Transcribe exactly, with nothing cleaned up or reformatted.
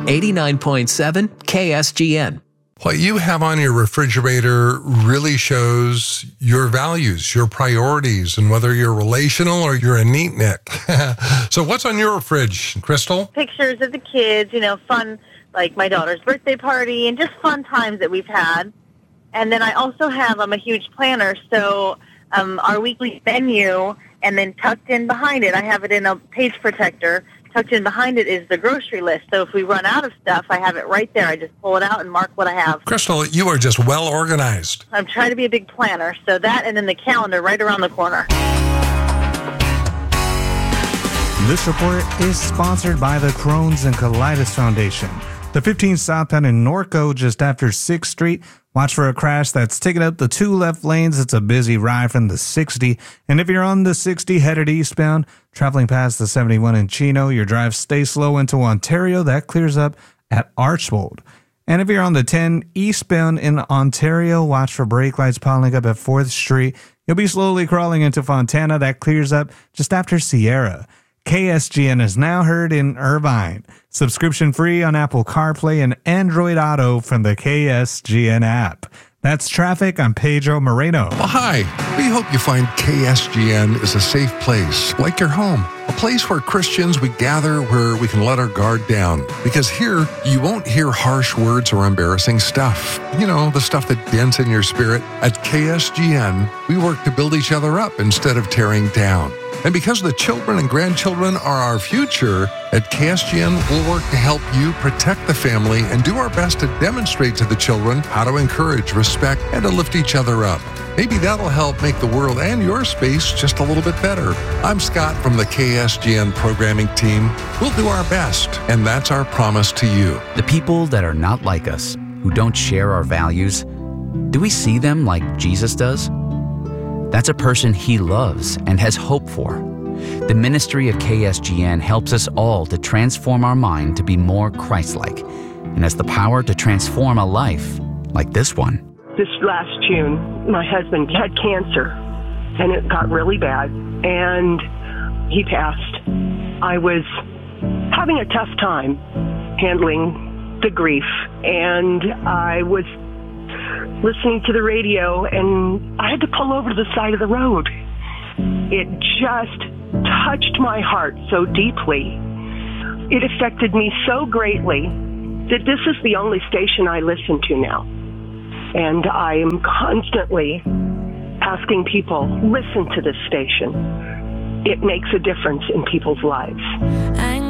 eighty-nine point seven K S G N. What you have on your refrigerator really shows your values, your priorities, and whether you're relational or you're a neatnik. So what's on your fridge, Crystal? Pictures of the kids, you know, fun, like my daughter's birthday party, and just fun times that we've had. And then I also have, I'm a huge planner, so um, our weekly menu, and then tucked in behind it, I have it in a page protector. Tucked in behind it is the grocery list. So if we run out of stuff, I have it right there. I just pull it out and mark what I have. Crystal, you are just well organized. I'm trying to be a big planner. So that and then the calendar right around the corner. This report is sponsored by the Crohn's and Colitis Foundation. The fifteen southbound in Norco, just after sixth Street. Watch for a crash that's taking up the two left lanes. It's a busy ride from the sixty. And if you're on the sixty headed eastbound, traveling past the seventy-one in Chino, your drive stays slow into Ontario. That clears up at Archbold. And if you're on the ten eastbound in Ontario, watch for brake lights piling up at fourth Street. You'll be slowly crawling into Fontana. That clears up just after Sierra. K S G N is now heard in Irvine. Subscription free on Apple CarPlay and Android Auto from the K S G N app. That's traffic. I'm Pedro Moreno. Well, hi. We hope you find K S G N is a safe place, like your home. A place where Christians, we gather where we can let our guard down. Because here, you won't hear harsh words or embarrassing stuff. You know, the stuff that dents in your spirit. At K S G N, we work to build each other up instead of tearing down. And because the children and grandchildren are our future, at K S G N, we'll work to help you protect the family and do our best to demonstrate to the children how to encourage, respect, and to lift each other up. Maybe that'll help make the world and your space just a little bit better. I'm Scott from the K S G N programming team. We'll do our best, and that's our promise to you. The people that are not like us, who don't share our values, do we see them like Jesus does? That's a person he loves and has hope for. The ministry of K S G N helps us all to transform our mind to be more Christ-like and has the power to transform a life like this one. This last June, my husband had cancer, and it got really bad, and he passed. I was having a tough time handling the grief, and I was listening to the radio, and I had to pull over to the side of the road. It just touched my heart so deeply. It affected me so greatly that this is the only station I listen to now. And I am constantly asking people, listen to this station. It makes a difference in people's lives.